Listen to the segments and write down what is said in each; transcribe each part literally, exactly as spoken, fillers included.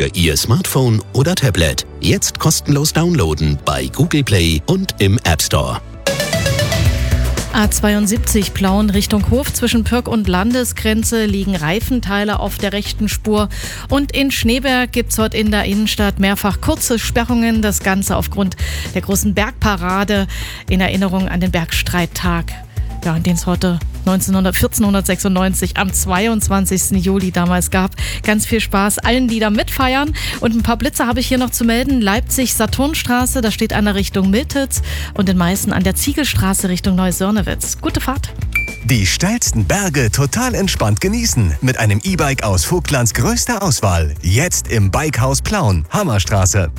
für Ihr Smartphone oder Tablet. Jetzt kostenlos downloaden bei Google Play und im App Store. A zweiundsiebzig Plauen Richtung Hof. Zwischen Pürg und Landesgrenze liegen Reifenteile auf der rechten Spur. Und in Schneeberg gibt es heute in der Innenstadt mehrfach kurze Sperrungen. Das Ganze aufgrund der großen Bergparade in Erinnerung an den Bergstreittag, ja, den es heute vierzehnhundertsechsundneunzig am zweiundzwanzigsten Juli damals gab. Ganz viel Spaß allen, die da mitfeiern. Und ein paar Blitze habe ich hier noch zu melden. Leipzig-Saturnstraße, da steht einer Richtung Miltitz und in Meißen an der Ziegelstraße Richtung Neusörnewitz. Gute Fahrt. Die steilsten Berge total entspannt genießen mit einem E-Bike aus Vogtlands größter Auswahl. Jetzt im Bikehaus Plauen, Hammerstraße.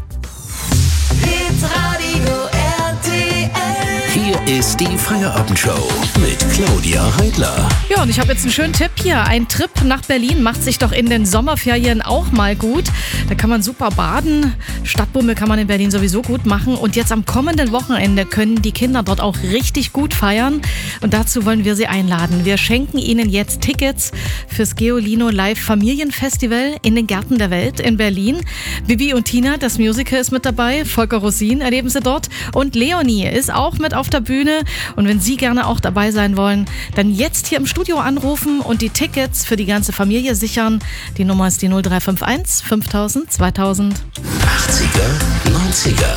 Hier ist die Feierabendshow mit Claudia Heidler. Ja, und ich habe jetzt einen schönen Tipp hier. Ein Trip nach Berlin macht sich doch in den Sommerferien auch mal gut. Da kann man super baden. Stadtbummel kann man in Berlin sowieso gut machen. Und jetzt am kommenden Wochenende können die Kinder dort auch richtig gut feiern. Und dazu wollen wir sie einladen. Wir schenken ihnen jetzt Tickets fürs Geolino Live Familienfestival in den Gärten der Welt in Berlin. Bibi und Tina, das Musical, ist mit dabei. Volker Rosin erleben sie dort. Und Leonie ist auch mit auf der Bühne. Und wenn Sie gerne auch dabei sein wollen, dann jetzt hier im Studio anrufen und die Tickets für die ganze Familie sichern. Die Nummer ist die null drei fünf eins fünftausend zweitausend. achtziger, neunziger,